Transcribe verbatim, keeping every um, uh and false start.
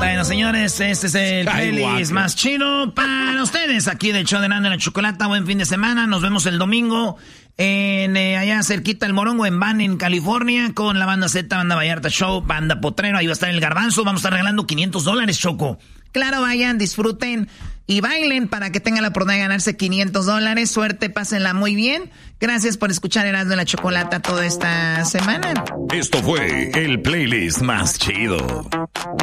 Bueno, señores, este es el playlist más chido para ustedes. Aquí de show de Erasmo y la Chocolata. Buen fin de semana. Nos vemos el domingo en eh, allá cerquita el Morongo, en Van, en California, con la banda Z, Banda Vallarta Show, Banda Potrero. Ahí va a estar el Garbanzo. Vamos a estar regalando quinientos dólares, Choco. Claro, vayan, disfruten y bailen para que tengan la oportunidad de ganarse quinientos dólares. Suerte, pásenla muy bien. Gracias por escuchar Erasmo y la Chocolata toda esta semana. Esto fue el playlist más chido.